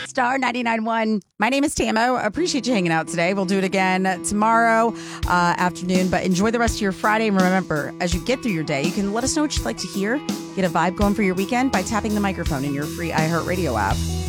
Star 99.1. My name is Tamo. Appreciate you hanging out today. We'll do it again tomorrow afternoon, but enjoy the rest of your Friday. And remember, as you get through your day, you can let us know what you'd like to hear. Get a vibe going for your weekend by tapping the microphone in your free iHeartRadio app.